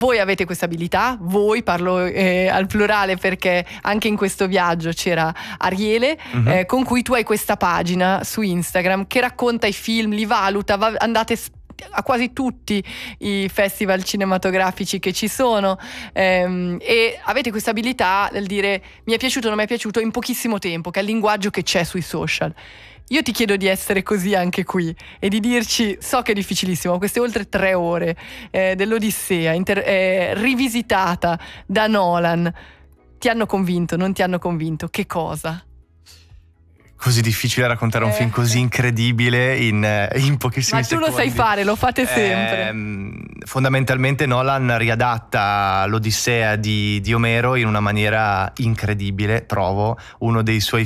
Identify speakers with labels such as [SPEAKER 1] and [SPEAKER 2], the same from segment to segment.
[SPEAKER 1] Voi avete questa abilità, voi, parlo al plurale perché anche in questo viaggio c'era Ariele, con cui tu hai questa pagina su Instagram che racconta i film, li valuta, andate a quasi tutti i festival cinematografici che ci sono, e avete questa abilità nel dire mi è piaciuto o non mi è piaciuto in pochissimo tempo, che è il linguaggio che c'è sui social. Io ti chiedo di essere così anche qui e di dirci, so che è difficilissimo, queste oltre 3 ore dell'Odissea rivisitata da Nolan, ti hanno convinto, non ti hanno convinto? Che cosa?
[SPEAKER 2] Così difficile raccontare un film così incredibile in pochissimi secondi.
[SPEAKER 1] Ma tu lo sai fare, lo fate sempre.
[SPEAKER 2] Fondamentalmente Nolan riadatta l'Odissea di Omero in una maniera incredibile, trovo, uno dei suoi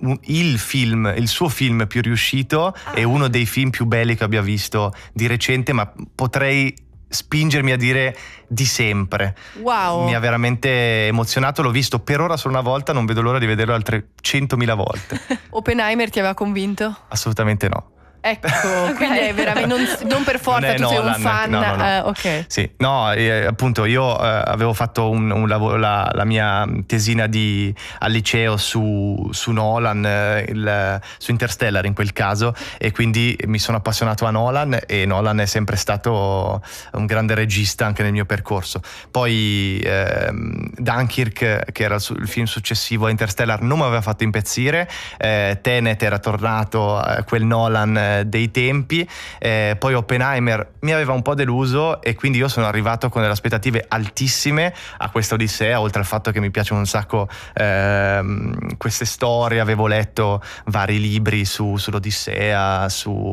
[SPEAKER 2] il suo film più riuscito e uno dei film più belli che abbia visto di recente, ma potrei spingermi a dire di sempre.
[SPEAKER 1] Wow.
[SPEAKER 2] Mi ha veramente emozionato, l'ho visto per ora solo una volta, non vedo l'ora di vederlo altre 100.000 volte.
[SPEAKER 1] Oppenheimer ti aveva convinto?
[SPEAKER 2] Assolutamente no.
[SPEAKER 1] Ecco, quindi è veramente non per forza tu sei un fan.
[SPEAKER 2] No.
[SPEAKER 1] Ok.
[SPEAKER 2] Sì, no, appunto io avevo fatto un lavoro, la mia tesina al liceo su Nolan, su Interstellar in quel caso, e quindi mi sono appassionato a Nolan, e Nolan è sempre stato un grande regista anche nel mio percorso. Poi Dunkirk, che era il film successivo a Interstellar, non mi aveva fatto impazzire. Tenet era tornato quel Nolan dei tempi, poi Oppenheimer mi aveva un po' deluso, e quindi io sono arrivato con delle aspettative altissime a questa Odissea, oltre al fatto che mi piacciono un sacco queste storie. Avevo letto vari libri sull'Odissea,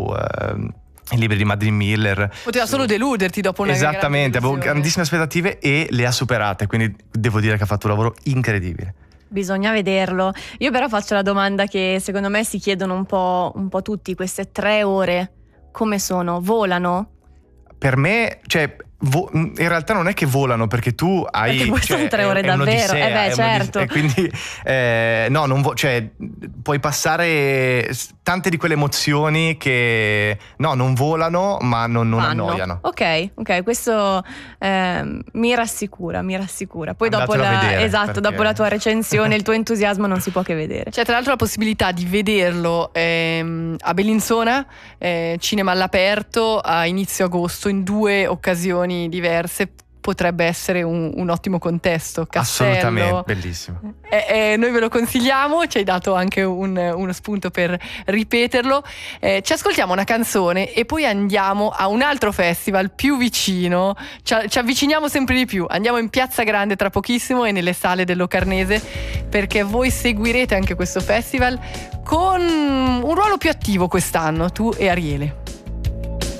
[SPEAKER 2] i libri di Madeline Miller.
[SPEAKER 1] Poteva solo deluderti dopo una
[SPEAKER 2] Esattamente, avevo grandissime aspettative e le ha superate, quindi devo dire che ha fatto un lavoro incredibile.
[SPEAKER 3] Bisogna vederlo. Io però faccio la domanda che secondo me si chiedono un po' tutti: queste 3 ore come sono? Volano?
[SPEAKER 2] Per me, cioè, in realtà non è che volano, perché tu hai...
[SPEAKER 3] Perché poi sono 3 ore davvero. Certo.
[SPEAKER 2] E quindi no, cioè, puoi passare tante di quelle emozioni che non volano, ma non annoiano.
[SPEAKER 3] Ok, questo mi rassicura. Poi dopo dopo la tua recensione, il tuo entusiasmo non si può che vedere.
[SPEAKER 1] C'è tra l'altro la possibilità di vederlo a Bellinzona, cinema all'aperto, a inizio agosto, in 2 occasioni diverse. Potrebbe essere un ottimo contesto. Castello.
[SPEAKER 2] Assolutamente, bellissimo.
[SPEAKER 1] Noi ve lo consigliamo, ci hai dato anche uno spunto per ripeterlo. Ci ascoltiamo una canzone e poi andiamo a un altro festival più vicino, ci avviciniamo sempre di più, andiamo in Piazza Grande tra pochissimo e nelle sale del Locarnese, perché voi seguirete anche questo festival con un ruolo più attivo quest'anno, tu e Ariele.